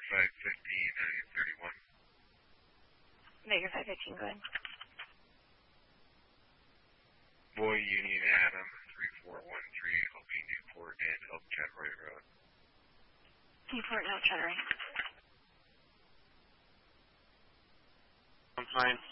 Negative 515, go ahead. Boy Union Adam 3413, Hopi Newport and Elk Chattery Road. Newport and Elk Chattery. I'm fine.